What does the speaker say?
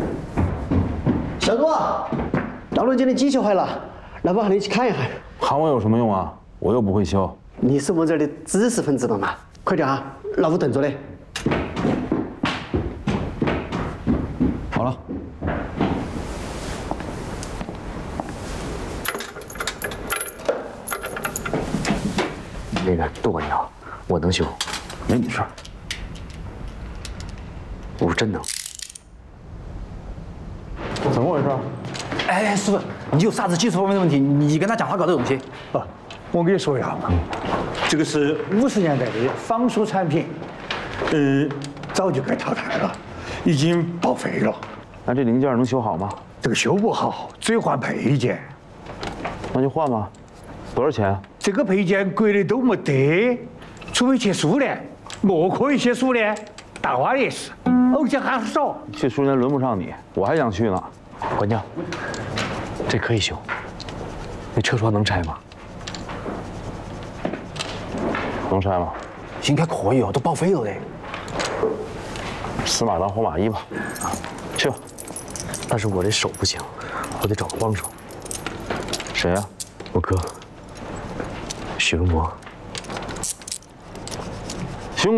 小杜，大轮间的机器坏了，来帮你去看一下。 喊我有什么用啊？我又不会修。 你是我们这儿的知识分子嘛嘛，快点啊，老夫等着嘞。 好了。 那个多管你啊，我能修， 没你事儿。 我真能。 怎么回事？ 哎，师傅，你有啥子技术方面的问题，你跟他讲话搞这东西。 啊，我跟你说一下嘛，这个是50年代的仿塑产品，早就该淘汰了，已经报废了。 那这零件能修好吗？ 这个修不好，只有换配件。 那就换吧。多少钱？ 这个配件国内都没得，除非去苏联，我可以去苏联，大挖也是，而且还少。 去苏联轮不上你，我还想去呢。 管家，这可以修。那车窗能拆吗？ 能拆吗？ 应该可以哦，都报废了嘞。 死马当活马医吧。啊，去吧。 但是我这手不行，我得找个帮手。 谁呀？ 我哥，许文博。